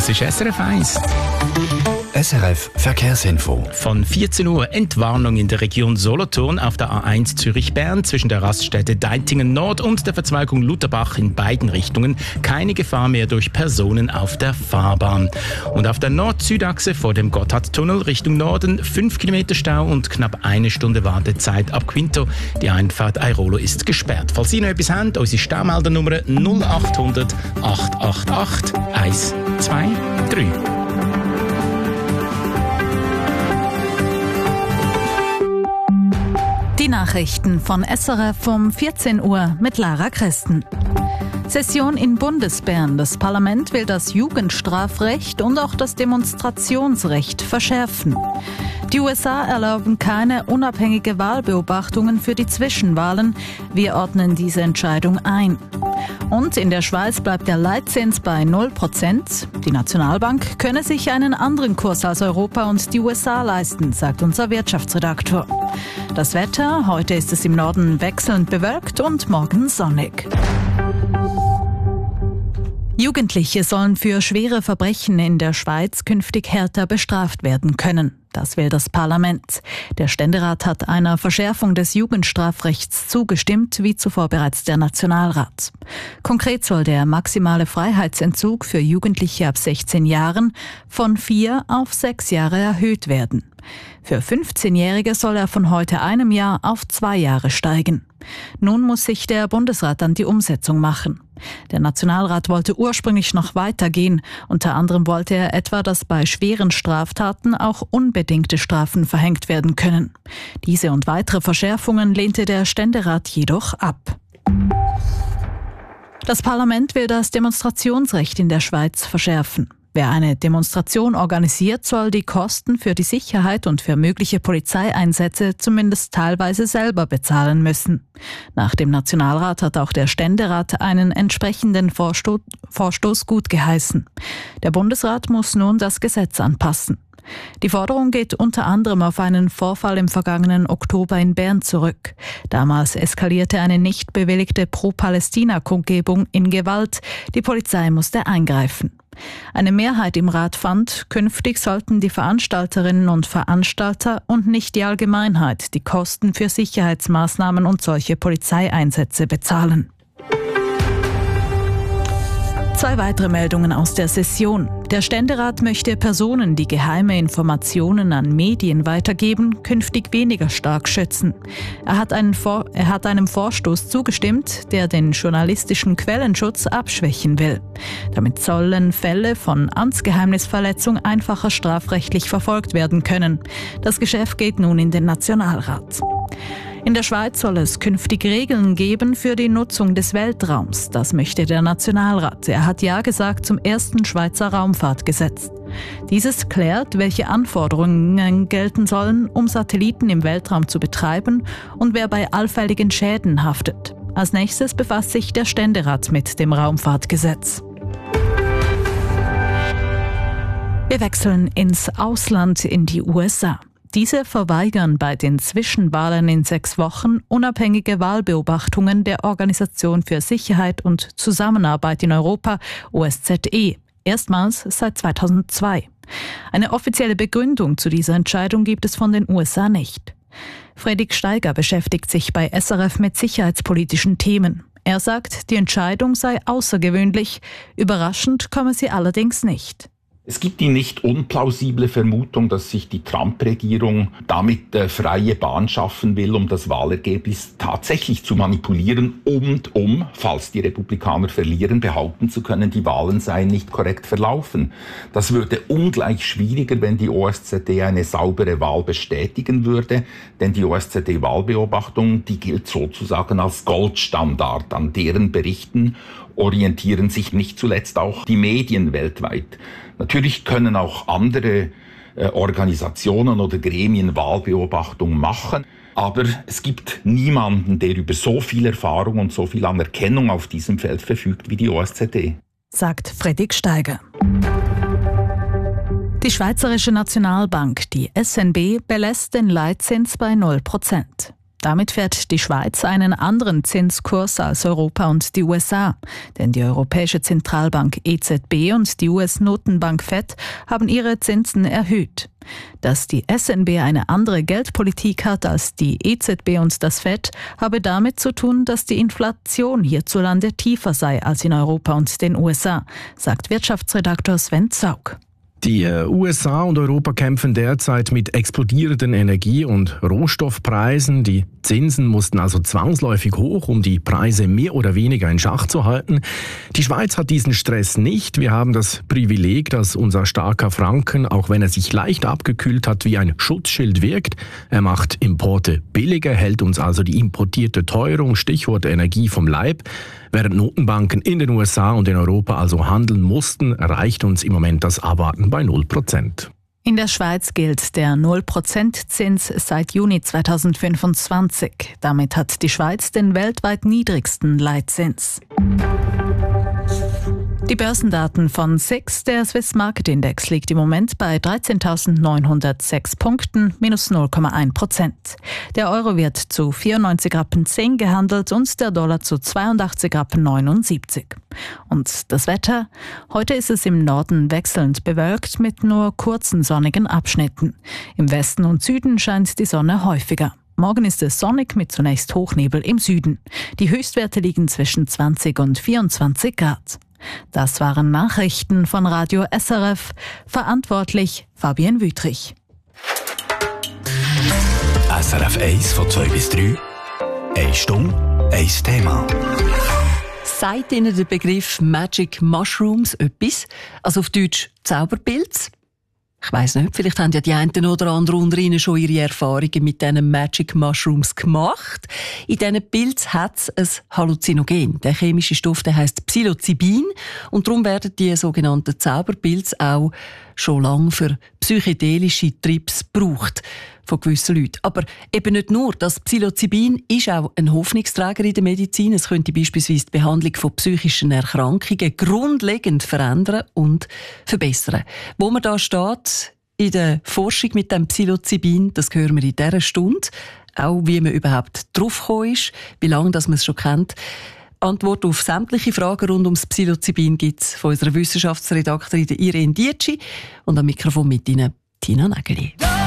Das ist SRF 1. SRF Verkehrsinfo. Von 14 Uhr Entwarnung in der Region Solothurn auf der A1 Zürich-Bern zwischen der Raststätte Deitingen Nord und der Verzweigung Lutherbach in beiden Richtungen. Keine Gefahr mehr durch Personen auf der Fahrbahn. Und auf der Nord-Süd-Achse vor dem Gotthardtunnel Richtung Norden 5 Kilometer Stau und knapp 1 Stunde Wartezeit ab Quinto. Die Einfahrt Airolo ist gesperrt. Falls Sie noch etwas haben, unsere Staumeldernummer 0800 888 123. Die Nachrichten von SRF um 14 Uhr mit Lara Christen. Session in Bundesbern. Das Parlament will das Jugendstrafrecht und auch das Demonstrationsrecht verschärfen. Die USA erlauben keine unabhängige Wahlbeobachtungen für die Zwischenwahlen. Wir ordnen diese Entscheidung ein. Und in der Schweiz bleibt der Leitzins bei 0%. Die Nationalbank könne sich einen anderen Kurs als Europa und die USA leisten, sagt unser Wirtschaftsredaktor. Das Wetter, heute ist es im Norden wechselnd bewölkt und morgen sonnig. Jugendliche sollen für schwere Verbrechen in der Schweiz künftig härter bestraft werden können. Das will das Parlament. Der Ständerat hat einer Verschärfung des Jugendstrafrechts zugestimmt, wie zuvor bereits der Nationalrat. Konkret soll der maximale Freiheitsentzug für Jugendliche ab 16 Jahren von 4 auf 6 Jahre erhöht werden. Für 15-Jährige soll er von heute einem Jahr auf 2 Jahre steigen. Nun muss sich der Bundesrat an die Umsetzung machen. Der Nationalrat wollte ursprünglich noch weitergehen. Unter anderem wollte er etwa, dass bei schweren Straftaten auch unbedingte Strafen verhängt werden können. Diese und weitere Verschärfungen lehnte der Ständerat jedoch ab. Das Parlament will das Demonstrationsrecht in der Schweiz verschärfen. Wer eine Demonstration organisiert, soll die Kosten für die Sicherheit und für mögliche Polizeieinsätze zumindest teilweise selber bezahlen müssen. Nach dem Nationalrat hat auch der Ständerat einen entsprechenden Vorstoß gutgeheißen. Der Bundesrat muss nun das Gesetz anpassen. Die Forderung geht unter anderem auf einen Vorfall im vergangenen Oktober in Bern zurück. Damals eskalierte eine nicht bewilligte Pro-Palästina-Kundgebung in Gewalt. Die Polizei musste eingreifen. Eine Mehrheit im Rat fand, künftig sollten die Veranstalterinnen und Veranstalter und nicht die Allgemeinheit die Kosten für Sicherheitsmaßnahmen und solche Polizeieinsätze bezahlen. 2 weitere Meldungen aus der Session. Der Ständerat möchte Personen, die geheime Informationen an Medien weitergeben, künftig weniger stark schützen. Er hat einem Vorstoß zugestimmt, der den journalistischen Quellenschutz abschwächen will. Damit sollen Fälle von Amtsgeheimnisverletzung einfacher strafrechtlich verfolgt werden können. Das Geschäft geht nun in den Nationalrat. In der Schweiz soll es künftig Regeln geben für die Nutzung des Weltraums. Das möchte der Nationalrat. Er hat Ja gesagt zum ersten Schweizer Raumfahrtgesetz. Dieses klärt, welche Anforderungen gelten sollen, um Satelliten im Weltraum zu betreiben und wer bei allfälligen Schäden haftet. Als nächstes befasst sich der Ständerat mit dem Raumfahrtgesetz. Wir wechseln ins Ausland, in die USA. Diese verweigern bei den Zwischenwahlen in 6 Wochen unabhängige Wahlbeobachtungen der Organisation für Sicherheit und Zusammenarbeit in Europa, OSZE, erstmals seit 2002. Eine offizielle Begründung zu dieser Entscheidung gibt es von den USA nicht. Fredrik Steiger beschäftigt sich bei SRF mit sicherheitspolitischen Themen. Er sagt, die Entscheidung sei außergewöhnlich, überraschend komme sie allerdings nicht. Es gibt die nicht unplausible Vermutung, dass sich die Trump-Regierung damit freie Bahn schaffen will, um das Wahlergebnis tatsächlich zu manipulieren und falls die Republikaner verlieren, behaupten zu können, die Wahlen seien nicht korrekt verlaufen. Das würde ungleich schwieriger, wenn die OSZE eine saubere Wahl bestätigen würde, denn die OSZE-Wahlbeobachtung, die gilt sozusagen als Goldstandard. An deren Berichten orientieren sich nicht zuletzt auch die Medien weltweit. Natürlich können auch andere Organisationen oder Gremien Wahlbeobachtung machen, aber es gibt niemanden, der über so viel Erfahrung und so viel Anerkennung auf diesem Feld verfügt wie die OSZE. Sagt Fredrik Steiger. Die Schweizerische Nationalbank, die SNB, belässt den Leitzins bei 0%. Damit fährt die Schweiz einen anderen Zinskurs als Europa und die USA. Denn die Europäische Zentralbank EZB und die US-Notenbank FED haben ihre Zinsen erhöht. Dass die SNB eine andere Geldpolitik hat als die EZB und das FED, habe damit zu tun, dass die Inflation hierzulande tiefer sei als in Europa und den USA, sagt Wirtschaftsredaktor Sven Zaug. Die USA und Europa kämpfen derzeit mit explodierenden Energie- und Rohstoffpreisen. Die Zinsen mussten also zwangsläufig hoch, um die Preise mehr oder weniger in Schach zu halten. Die Schweiz hat diesen Stress nicht. Wir haben das Privileg, dass unser starker Franken, auch wenn er sich leicht abgekühlt hat, wie ein Schutzschild wirkt. Er macht Importe billiger, hält uns also die importierte Teuerung, Stichwort Energie, vom Leib. Während Notenbanken in den USA und in Europa also handeln mussten, erreicht uns im Moment das Abwarten bei 0%. In der Schweiz gilt der 0%-Zins seit Juni 2025. Damit hat die Schweiz den weltweit niedrigsten Leitzins. Die Börsendaten von SIX, der Swiss Market Index, liegt im Moment bei 13.906 Punkten, minus 0,1%. Der Euro wird zu 94,10 Rappen gehandelt und der Dollar zu 82,79 Rappen. Und das Wetter? Heute ist es im Norden wechselnd bewölkt mit nur kurzen sonnigen Abschnitten. Im Westen und Süden scheint die Sonne häufiger. Morgen ist es sonnig mit zunächst Hochnebel im Süden. Die Höchstwerte liegen zwischen 20 und 24 Grad. Das waren Nachrichten von Radio SRF. Verantwortlich Fabienne Wüthrich. SRF 1 von 2 bis 3. 1 Stunde, 1 Thema. Sagt Ihnen der Begriff Magic Mushrooms etwas? Also auf Deutsch Zauberpilz? Ich weiss nicht, vielleicht haben ja die einen oder anderen unter Ihnen schon ihre Erfahrungen mit diesen Magic Mushrooms gemacht. In diesen Pilzen hat es ein Halluzinogen. Der chemische Stoff, der heisst Psilocybin. Und darum werden die sogenannten Zauberpilze auch schon lange für psychedelische Trips gebraucht von gewissen Leuten. Aber eben nicht nur. Das Psilocybin ist auch ein Hoffnungsträger in der Medizin. Es könnte beispielsweise die Behandlung von psychischen Erkrankungen grundlegend verändern und verbessern. Wo man da steht in der Forschung mit dem Psilocybin, das hören wir in dieser Stunde. Auch wie man überhaupt drauf gekommen ist, wie lange das man es schon kennt. Antwort auf sämtliche Fragen rund ums Psilocybin gibt es von unserer Wissenschaftsredaktorin Irene Dietschi und am Mikrofon mit Ihnen Tina Nägeli.